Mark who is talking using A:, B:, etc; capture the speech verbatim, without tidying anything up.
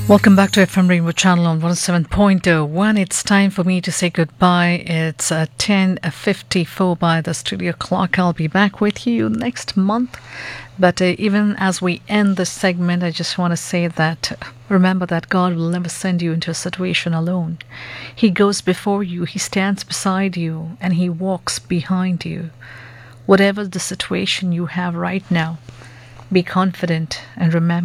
A: Welcome back to F M Rainbow Channel on one oh seven point one. It's time for me to say goodbye. It's uh, ten fifty-four by the studio clock. I'll be back with you next month. But uh, even as we end this segment, I just want to say that uh, remember that God will never send you into a situation alone. He goes before you, He stands beside you, and He walks behind you. Whatever the situation you have right now, be confident and remember